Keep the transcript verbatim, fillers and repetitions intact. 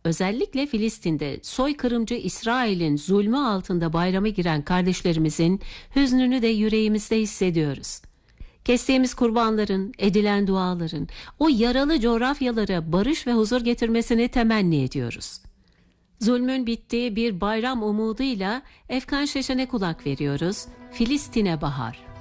Özellikle Filistin'de soykırımcı İsrail'in zulmü altında bayrama giren kardeşlerimizin hüznünü de yüreğimizde hissediyoruz. Kestiğimiz kurbanların, edilen duaların, o yaralı coğrafyalara barış ve huzur getirmesini temenni ediyoruz. Zulmün bittiği bir bayram umuduyla Efkan Şeşen'e kulak veriyoruz. Filistin'e bahar.